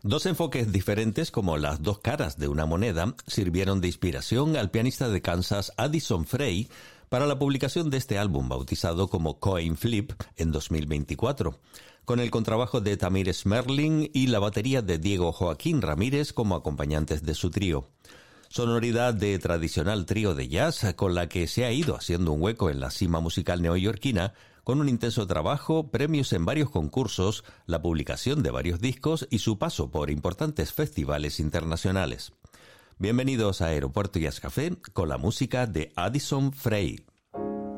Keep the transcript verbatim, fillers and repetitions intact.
Dos enfoques diferentes, como las dos caras de una moneda, sirvieron de inspiración al pianista de Kansas Addison Frey para la publicación de este álbum bautizado como Coin Flip en dos mil veinticuatro, con el contrabajo de Tamir Smerling y la batería de Diego Joaquín Ramírez como acompañantes de su trío. Sonoridad de tradicional trío de jazz con la que se ha ido haciendo un hueco en la cima musical neoyorquina, con un intenso trabajo, premios en varios concursos, la publicación de varios discos y su paso por importantes festivales internacionales. Bienvenidos a Aeropuerto Jazz Café con la música de Addison Frey.